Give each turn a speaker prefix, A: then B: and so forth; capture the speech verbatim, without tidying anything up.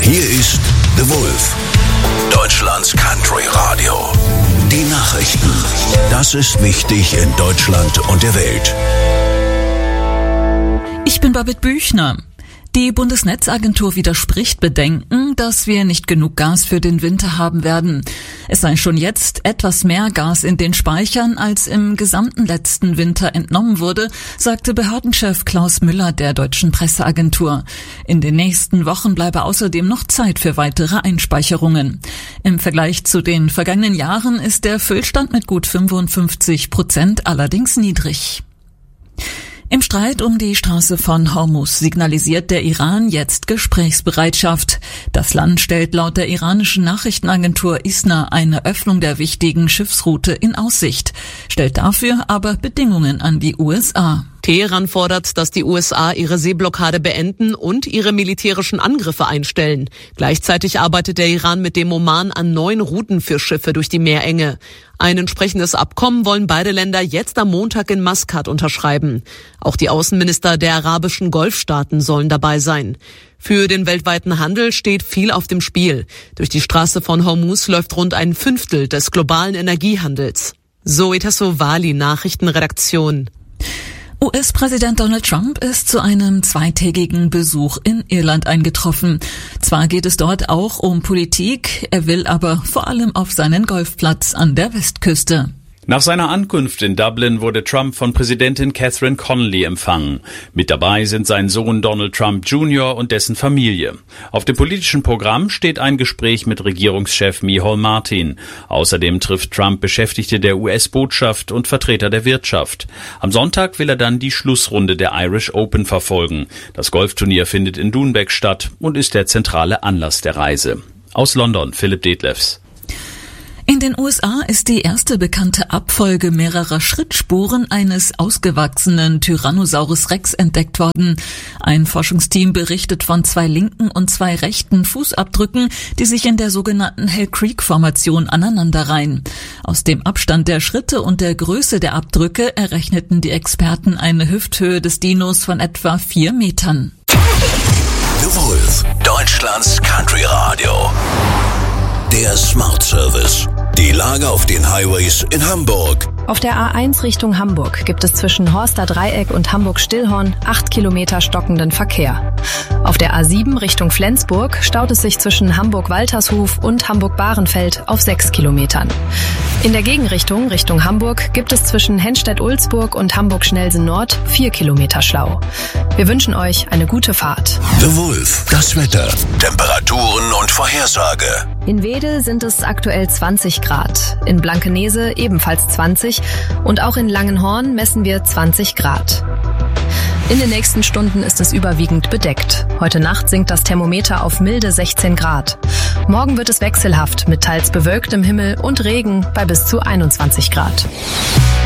A: Hier ist The Wolf, Deutschlands Country Radio. Die Nachrichten. Das ist wichtig in Deutschland und der Welt.
B: Ich bin Babette Büchner. Die Bundesnetzagentur widerspricht Bedenken, dass wir nicht genug Gas für den Winter haben werden. Es sei schon jetzt etwas mehr Gas in den Speichern, als im gesamten letzten Winter entnommen wurde, sagte Behördenchef Klaus Müller der Deutschen Presseagentur. In den nächsten Wochen bleibe außerdem noch Zeit für weitere Einspeicherungen. Im Vergleich zu den vergangenen Jahren ist der Füllstand mit gut fünfundfünfzig Prozent allerdings niedrig. Im Streit um die Straße von Hormuz signalisiert der Iran jetzt Gesprächsbereitschaft. Das Land stellt laut der iranischen Nachrichtenagentur ISNA eine Öffnung der wichtigen Schiffsroute in Aussicht, stellt dafür aber Bedingungen an die U S A.
C: Teheran fordert, dass die U S A ihre Seeblockade beenden und ihre militärischen Angriffe einstellen. Gleichzeitig arbeitet der Iran mit dem Oman an neuen Routen für Schiffe durch die Meerenge. Ein entsprechendes Abkommen wollen beide Länder jetzt am Montag in Maskat unterschreiben. Auch die Außenminister der arabischen Golfstaaten sollen dabei sein. Für den weltweiten Handel steht viel auf dem Spiel. Durch die Straße von Hormuz läuft rund ein Fünftel des globalen Energiehandels. Zoe Tassovali, Nachrichtenredaktion.
B: U S-Präsident Donald Trump ist zu einem zweitägigen Besuch in Irland eingetroffen. Zwar geht es dort auch um Politik, er will aber vor allem auf seinen Golfplatz an der Westküste.
D: Nach seiner Ankunft in Dublin wurde Trump von Präsidentin Catherine Connolly empfangen. Mit dabei sind sein Sohn Donald Trump Junior und dessen Familie. Auf dem politischen Programm steht ein Gespräch mit Regierungschef Micheal Martin. Außerdem trifft Trump Beschäftigte der U S-Botschaft und Vertreter der Wirtschaft. Am Sonntag will er dann die Schlussrunde der Irish Open verfolgen. Das Golfturnier findet in Doonbeg statt und ist der zentrale Anlass der Reise. Aus London, Philipp Detlefs.
B: In den U S A ist die erste bekannte Abfolge mehrerer Schrittspuren eines ausgewachsenen Tyrannosaurus Rex entdeckt worden. Ein Forschungsteam berichtet von zwei linken und zwei rechten Fußabdrücken, die sich in der sogenannten Hell Creek-Formation aneinanderreihen. Aus dem Abstand der Schritte und der Größe der Abdrücke errechneten die Experten eine Hüfthöhe des Dinos von etwa vier Metern.
A: The Wolf, Deutschlands Country Radio. Der Smart Service. Die Lage auf den Highways in Hamburg.
E: Auf der A eins Richtung Hamburg gibt es zwischen Horster Dreieck und Hamburg-Stillhorn acht Kilometer stockenden Verkehr. Auf der A sieben Richtung Flensburg staut es sich zwischen Hamburg-Waltershof und Hamburg-Bahrenfeld auf sechs Kilometern. In der Gegenrichtung Richtung Hamburg gibt es zwischen Henstedt-Ulzburg und Hamburg-Schnelsen-Nord vier Kilometer Stau. Wir wünschen euch eine gute Fahrt.
A: The Wolf, das Wetter, Temperaturen und Vorhersage.
E: In Wedel sind es aktuell zwanzig Grad, in Blankenese ebenfalls zwanzig und auch in Langenhorn messen wir zwanzig Grad. In den nächsten Stunden ist es überwiegend bedeckt. Heute Nacht sinkt das Thermometer auf milde sechzehn Grad. Morgen wird es wechselhaft mit teils bewölktem Himmel und Regen bei bis zu einundzwanzig Grad.